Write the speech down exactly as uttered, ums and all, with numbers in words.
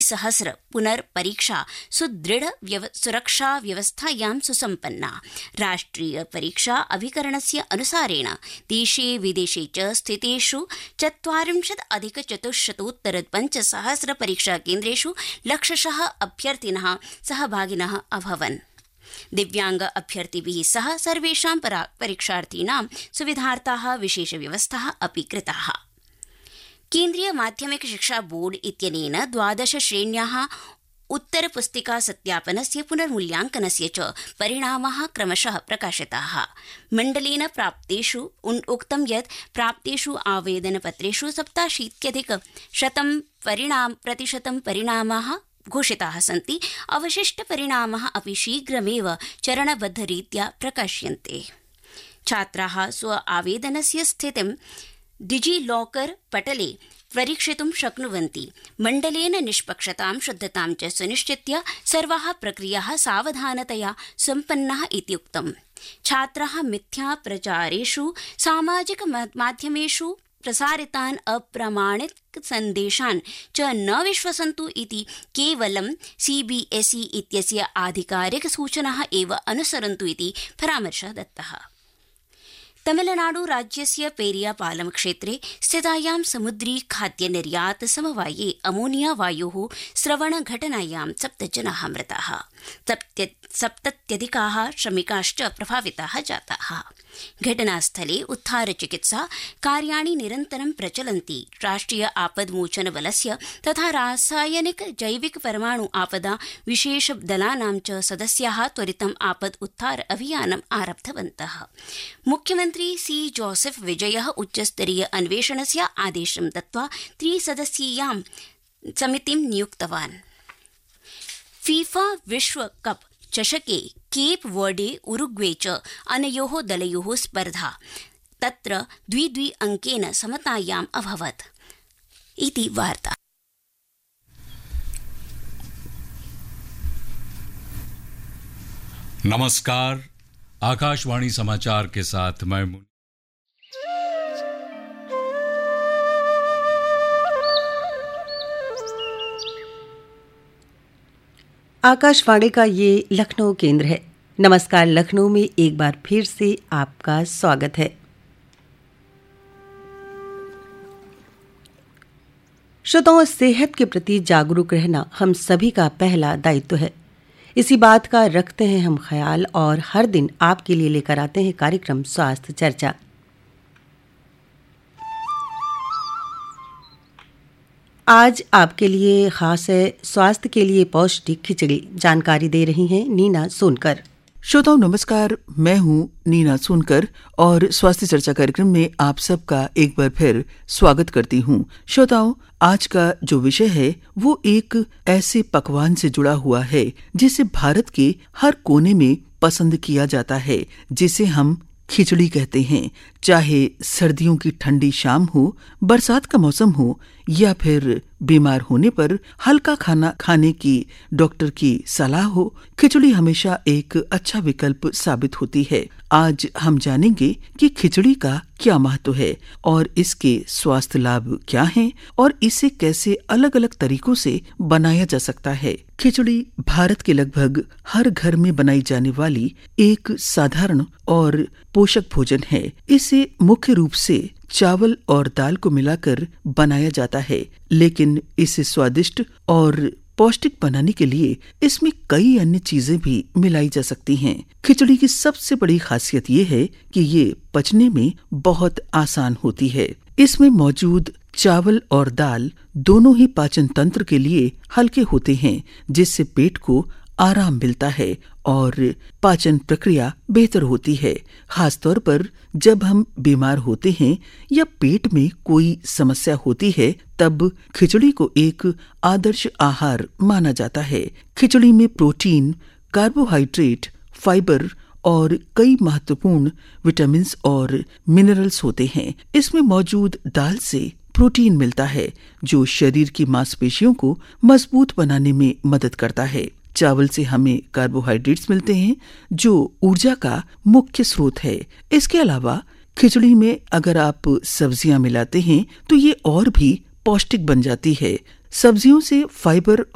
द्विसहस्र पुनर्परीक्षा सुदृढ़ व्यव, सुरक्षा व्यवस्थायां सुसम्पन्ना। राष्ट्रिय परीक्षा अभिकरणस्य अनुसारेण देशे विदेशे च स्थितेषु चत्वारिंशत् अधिक चतुश्शतोत्तर पञ्चसहस्र परीक्षाकेन्द्रेषु लक्षशः अभ्यर्थिनः सहभागिनः अभवन्। दिव्यांग अभ्यर्थिभिः सह सर्वेषां परीक्षार्थीनां सुविधार्थाः विशेषव्यवस्थाः अपि कृताः। केन्द्रीय माध्यमिक शिक्षा बोर्ड इत्यनेन द्वादश श्रेण्याः उत्तरपुस्तिका सत्यापनस्य पुनर्मूल्यांकनस्य च परिणामाः क्रमशः प्रकाशिताः। मण्डलेन प्राप्तेषु उक्तं यत् प्राप्तेषु आवेदनपत्रेषु सप्ताशीत्यधिक शतं परिणाम प्रतिशतं परिणामाः घोषिताः सन्ति। अवशिष्टपरिणामाः अपि शीघ्रमेव चरणबद्धरीत्या प्रकाश्यन्ते। छात्राः स्व आवेदनस्य स्थितिं डिजिलॉकर पटले परीक्षितुं शक्नुवन्ति। मण्डलेन निष्पक्षतां शुद्धतां च सुनिश्चित्य सर्वाः प्रक्रियाः सावधानतया सम्पन्नाः इति उक्तम्। छात्राः मिथ्या प्रचारेषु सामाजिक माध्यमेषु प्रसारितान् अप्रमाणित सन्देशान् च न विश्वसन्तु इति केवलं सीबीएसई इत्यस्य आधिकारिक सूचनाः एव अनुसरन्तु इति परामर्शः दत्तः। तमिलनाडु राज्यस्य पेरियापालम क्षेत्रे स्थितायां समुद्री खाद्य निर्यात समवाये अमोनिया वायोः स्रवण घटनायां सप्त जनाः मृताः। सप्तत्यधिकाः श्रमिकाश्च प्रभाविताः जाताः। घटनास्थले उद्धार चिकित्सा कार्याणि निरन्तरं प्रचलन्ति। राष्ट्रिय आपद्मोचन बलस्य तथा रासायनिक जैविक परमाणु आपदा विशेष दलानां च सदस्याः त्वरितम् आपद उद्धार अभियानम् आरब्धवन्तः। मुख्यमन्त्री सी जोसेफ विजयः उच्चस्तरीय अन्वेषणस्य आदेशं दत्त्वा त्रिसदस्यीयां समितिं नियुक्तवान्। फीफा विश्व कप चषके केप वर्डे उरुग्वे च अनयोः दलयोः स्पर्धा तत्र द्वि द्वि अंकेन समतायाम् अभवत् इति वार्ता। नमस्कार, आकाशवाणी समाचार के साथ मैं आकाशवाणी का ये लखनऊ केंद्र है। नमस्कार, लखनऊ में एक बार फिर से आपका स्वागत है। श्रोताओं, सेहत के प्रति जागरूक रहना हम सभी का पहला दायित्व है। इसी बात का रखते हैं हम ख्याल और हर दिन आपके लिए लेकर आते हैं कार्यक्रम स्वास्थ्य चर्चा। आज आपके लिए खास है स्वास्थ्य के लिए पौष्टिक खिचड़ी। जानकारी दे रही हैं नीना सोनकर। श्रोताओं नमस्कार, मैं हूं नीना सोनकर और स्वास्थ्य चर्चा कार्यक्रम में आप सबका एक बार फिर स्वागत करती हूं। श्रोताओं, आज का जो विषय है वो एक ऐसे पकवान से जुड़ा हुआ है जिसे भारत के हर कोने में पसंद किया जाता है, जिसे हम खिचड़ी कहते हैं। चाहे सर्दियों की ठंडी शाम हो, बरसात का मौसम हो या फिर बीमार होने पर हल्का खाना खाने की डॉक्टर की सलाह हो, खिचड़ी हमेशा एक अच्छा विकल्प साबित होती है। आज हम जानेंगे कि खिचड़ी का क्या महत्व है और इसके स्वास्थ्य लाभ क्या हैं और इसे कैसे अलग अलग तरीकों से बनाया जा सकता है। खिचड़ी भारत के लगभग हर घर में बनाई जाने वाली एक साधारण और पोषक भोजन है। इसे मुख्य रूप से चावल और दाल को मिलाकर बनाया जाता है, लेकिन इसे स्वादिष्ट और पौष्टिक बनाने के लिए इसमें कई अन्य चीजें भी मिलाई जा सकती हैं। खिचड़ी की सबसे बड़ी खासियत ये है कि ये पचने में बहुत आसान होती है। इसमें मौजूद चावल और दाल दोनों ही पाचन तंत्र के लिए हल्के होते हैं, जिससे पेट को आराम मिलता है और पाचन प्रक्रिया बेहतर होती है। खासतौर पर जब हम बीमार होते हैं या पेट में कोई समस्या होती है, तब खिचड़ी को एक आदर्श आहार माना जाता है। खिचड़ी में प्रोटीन, कार्बोहाइड्रेट, फाइबर और कई महत्वपूर्ण विटामिन और मिनरल्स होते हैं। इसमें मौजूद दाल से प्रोटीन मिलता है जो शरीर की मांसपेशियों को मजबूत बनाने में मदद करता है। चावल से हमें कार्बोहाइड्रेट्स मिलते हैं जो ऊर्जा का मुख्य स्रोत है। इसके अलावा खिचड़ी में अगर आप सब्जियां मिलाते हैं तो ये और भी पौष्टिक बन जाती है। सब्जियों से फाइबर